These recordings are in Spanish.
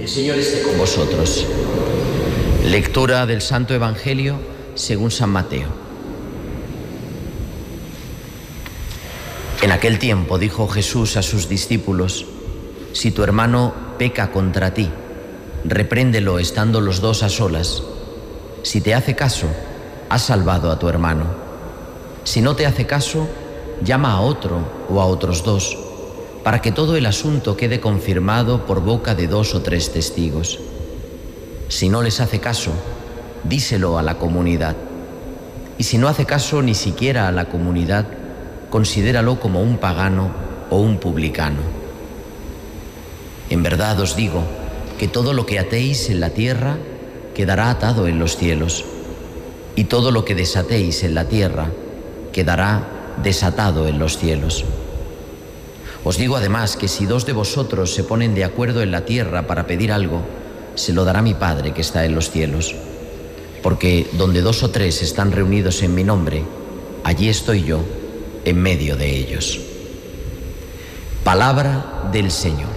El Señor esté con vosotros. Lectura del Santo Evangelio según San Mateo. En aquel tiempo dijo Jesús a sus discípulos: si tu hermano peca contra ti, repréndelo estando los dos a solas. Si te hace caso, has salvado a tu hermano. Si no te hace caso, llama a otro o a otros dos, para que todo el asunto quede confirmado por boca de 2 o 3 testigos. Si no les hace caso, díselo a la comunidad. Y si no hace caso ni siquiera a la comunidad, considéralo como un pagano o un publicano. En verdad os digo que todo lo que atéis en la tierra quedará atado en los cielos, y todo lo que desatéis en la tierra quedará desatado en los cielos. Os digo además que si 2 de vosotros se ponen de acuerdo en la tierra para pedir algo, se lo dará mi Padre que está en los cielos. Porque donde 2 o 3 están reunidos en mi nombre, allí estoy yo, en medio de ellos. Palabra del Señor.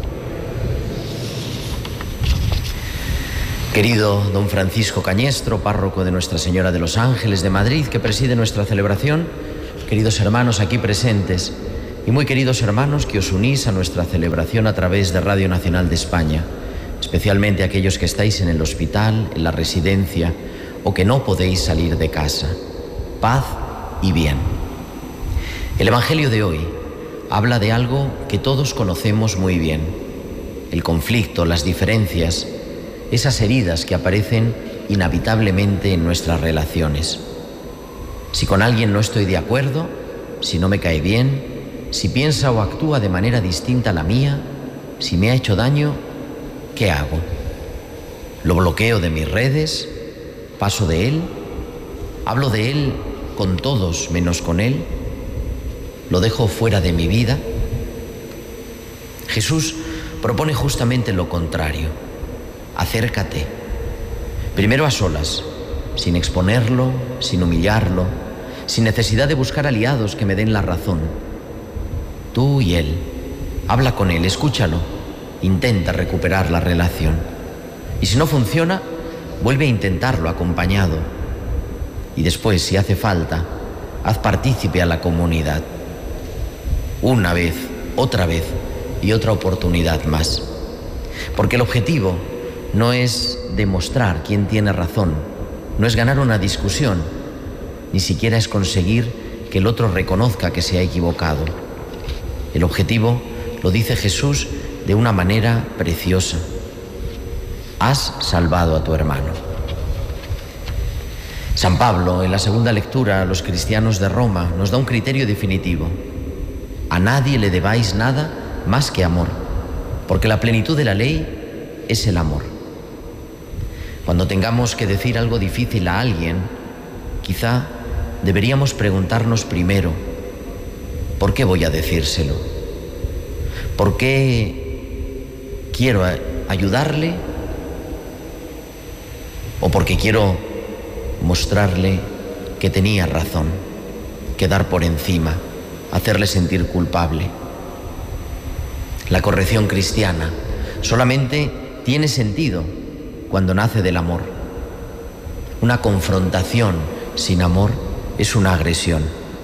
Querido don Francisco Cañestro, párroco de Nuestra Señora de los Ángeles de Madrid, que preside nuestra celebración, queridos hermanos aquí presentes, y muy queridos hermanos que os unís a nuestra celebración a través de Radio Nacional de España, especialmente aquellos que estáis en el hospital, en la residencia o que no podéis salir de casa. Paz y bien. El Evangelio de hoy habla de algo que todos conocemos muy bien: el conflicto, las diferencias, esas heridas que aparecen inevitablemente en nuestras relaciones. Si con alguien no estoy de acuerdo, si no me cae bien, si piensa o actúa de manera distinta a la mía, si me ha hecho daño, ¿qué hago? ¿Lo bloqueo de mis redes? ¿Paso de él? ¿Hablo de él con todos menos con él? ¿Lo dejo fuera de mi vida? Jesús propone justamente lo contrario: acércate. Primero a solas, sin exponerlo, sin humillarlo, sin necesidad de buscar aliados que me den la razón. Tú y él. Habla con él, escúchalo, intenta recuperar la relación. Y si no funciona, vuelve a intentarlo acompañado. Y después, si hace falta, haz partícipe a la comunidad. Una vez, otra vez y otra oportunidad más. Porque el objetivo no es demostrar quién tiene razón, no es ganar una discusión, ni siquiera es conseguir que el otro reconozca que se ha equivocado. El objetivo lo dice Jesús de una manera preciosa: has salvado a tu hermano. San Pablo, en la segunda lectura a los cristianos de Roma, nos da un criterio definitivo: a nadie le debáis nada más que amor, porque la plenitud de la ley es el amor. Cuando tengamos que decir algo difícil a alguien, quizá deberíamos preguntarnos primero: ¿por qué voy a decírselo? ¿Por qué quiero ayudarle? ¿O porque quiero mostrarle que tenía razón, quedar por encima, hacerle sentir culpable? La corrección cristiana solamente tiene sentido cuando nace del amor. Una confrontación sin amor es una agresión.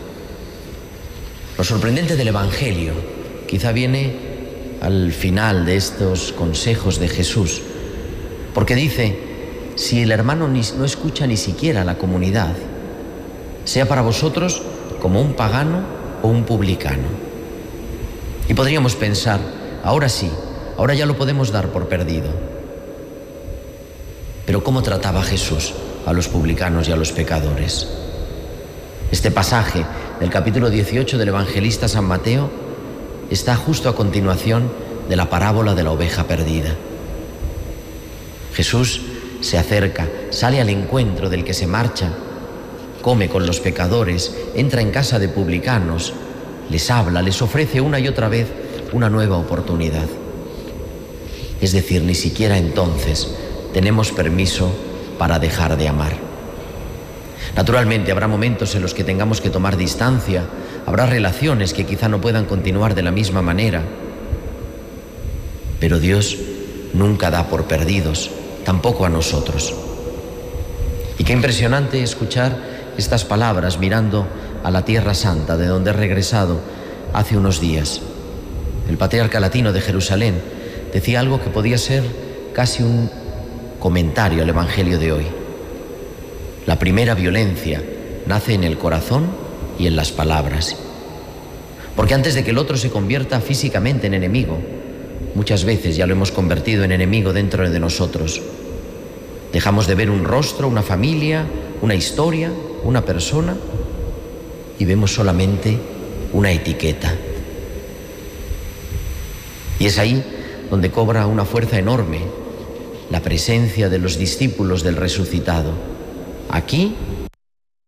Lo sorprendente del Evangelio quizá viene al final de estos consejos de Jesús, porque dice: si el hermano no escucha ni siquiera a la comunidad, sea para vosotros como un pagano o un publicano. Y podríamos pensar: ahora sí, ahora ya lo podemos dar por perdido. Pero ¿cómo trataba Jesús a los publicanos y a los pecadores? Este pasaje del capítulo 18 del evangelista San Mateo está justo a continuación de la parábola de la oveja perdida. Jesús se acerca, sale al encuentro del que se marcha, come con los pecadores, entra en casa de publicanos, les habla, les ofrece una y otra vez una nueva oportunidad. Es decir, ni siquiera entonces tenemos permiso para dejar de amar. Naturalmente habrá momentos en los que tengamos que tomar distancia, habrá relaciones que quizá no puedan continuar de la misma manera, pero Dios nunca da por perdidos, tampoco a nosotros. Y qué impresionante escuchar estas palabras mirando a la Tierra Santa, de donde he regresado hace unos días. El patriarca latino de Jerusalén decía algo que podía ser casi un comentario al Evangelio de hoy. La primera violencia nace en el corazón y en las palabras. Porque antes de que el otro se convierta físicamente en enemigo, muchas veces ya lo hemos convertido en enemigo dentro de nosotros. Dejamos de ver un rostro, una familia, una historia, una persona, y vemos solamente una etiqueta. Y es ahí donde cobra una fuerza enorme la presencia de los discípulos del resucitado, aquí